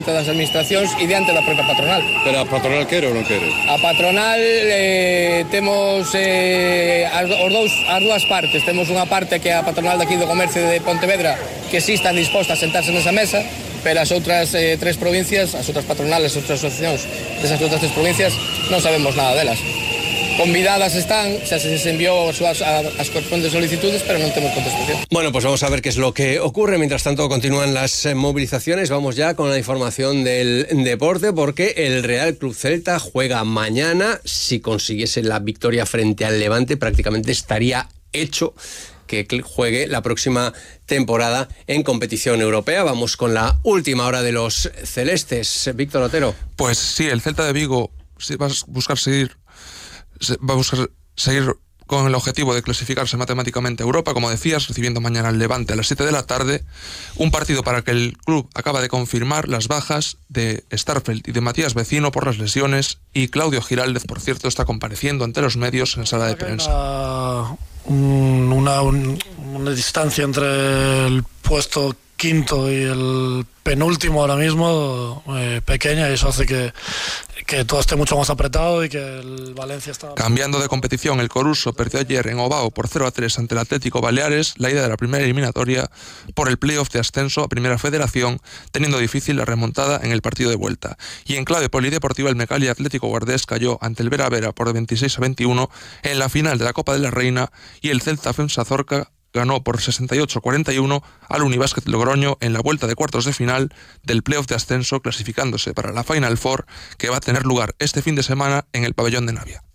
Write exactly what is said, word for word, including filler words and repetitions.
das administracións e diante da propia patronal. Pero a patronal quere ou non quere? A patronal eh, temos eh, as, os dous, as dúas partes. Temos unha parte que é a patronal daqui do comercio de Pontevedra, que sí están dispostas a sentarse nesa mesa, pero as outras eh, tres provincias, as outras patronales, as outras asociacións desas outras tres provincias, non sabemos nada delas. Convidadas están, xa se les envió as, as correspondientes solicitudes, pero non temos contestación. Bueno, pues vamos a ver qué es lo que ocurre. Mientras tanto continúan las movilizaciones. Vamos ya con la información del deporte, porque el Real Club Celta juega mañana. Si consiguiese la victoria frente al Levante, prácticamente estaría hecho que juegue la próxima temporada en competición europea. Vamos con la última hora de los celestes. Víctor Otero. Pues sí, el Celta de Vigo va a buscar seguir va a buscar seguir con el objetivo de clasificarse matemáticamente a Europa, como decías, recibiendo mañana al Levante a las siete de la tarde, un partido para que el club acaba de confirmar las bajas de Starfelt y de Matías Vecino por las lesiones, y Claudio Giraldez, por cierto, está compareciendo ante los medios en sala de prensa. Una, una, una distancia entre el puesto quinto y el penúltimo ahora mismo eh, pequeña, y eso hace que, que todo esté mucho más apretado y que el Valencia está... Cambiando de competición, el Coruso perdió ayer en Ovao por cero a tres ante el Atlético Baleares, la ida de la primera eliminatoria por el playoff de ascenso a Primera Federación, teniendo difícil la remontada en el partido de vuelta. Y en clave polideportiva, el Mecalia Atlético Guardés cayó ante el Vera Vera por veintiséis a veintiuno en la final de la Copa de la Reina, y el Celta Fensa Zorca ganó por sesenta y ocho a cuarenta y uno al Unibásquet Logroño en la vuelta de cuartos de final del playoff de ascenso, clasificándose para la Final Four, que va a tener lugar este fin de semana en el pabellón de Navia.